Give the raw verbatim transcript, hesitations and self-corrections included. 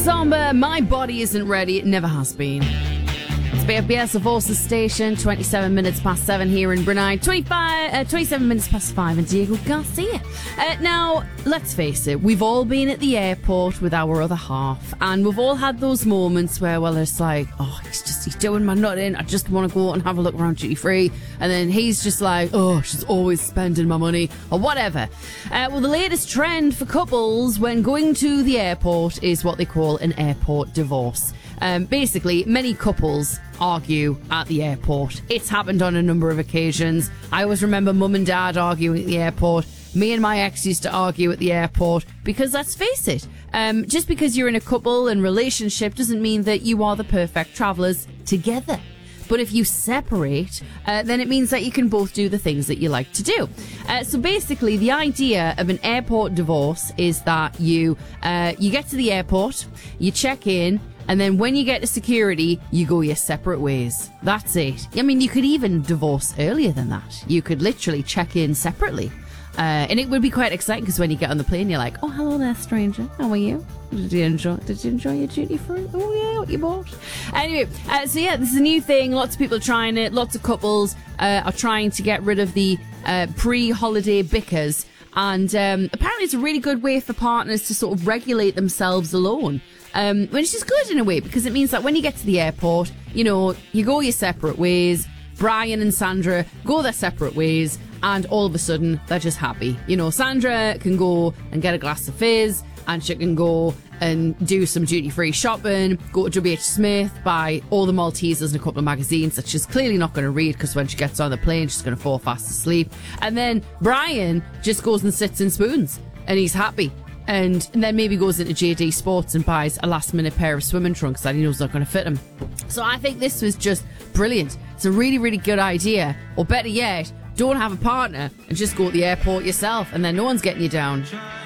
Somber, My Body Isn't Ready. It never has been. It's B F B S, of Forces Station, twenty-seven minutes past seven here in Brunei, twenty-five, uh, twenty-seven minutes past five in Diego Garcia. Uh, now, let's face it, we've all been at the airport with our other half, and we've all had those moments where, well, it's like, oh, he's just, he's doing my nut in, I just want to go out and have a look around duty free, and then he's just like, oh, she's always spending my money, or whatever. Uh, well, the latest trend for couples when going to the airport is what they call an airport divorce. Um, basically, many couples argue at the airport. It's happened on a number of occasions. I always remember mum and dad arguing at the airport. Me and my ex used to argue at the airport because, let's face it, um, just because you're in a couple and relationship doesn't mean that you are the perfect travellers together. But if you separate, uh, then it means that you can both do the things that you like to do. Uh, so basically, the idea of an airport divorce is that you uh, you get to the airport, you check in, and then when you get to security, you go your separate ways. That's it. I mean, you could even divorce earlier than that. You could literally check in separately. Uh, and it would be quite exciting because when you get on the plane, you're like, oh, hello there, stranger. How are you? Did you enjoy, did you enjoy your duty free? Oh, yeah, what you bought? Anyway, uh, so yeah, this is a new thing. Lots of people are trying it. Lots of couples uh, are trying to get rid of the uh, pre-holiday bickers. And um, apparently it's a really good way for partners to sort of regulate themselves alone. Um, which is good in a way, because it means that when you get to the airport, you know, you go your separate ways. Brian and Sandra go their separate ways, and all of a sudden, they're just happy. You know, Sandra can go and get a glass of fizz, and she can go and do some duty-free shopping, go to W H Smith, buy all the Maltesers and a couple of magazines that she's clearly not going to read, because when she gets on the plane, she's going to fall fast asleep. And then Brian just goes and sits in Spoons, and he's happy. And, and then maybe goes into J D Sports and buys a last minute pair of swimming trunks that he knows not going to fit him. So I think this was just brilliant. It's a really, really good idea. Or better yet, don't have a partner and just go to the airport yourself, and then no one's getting you down.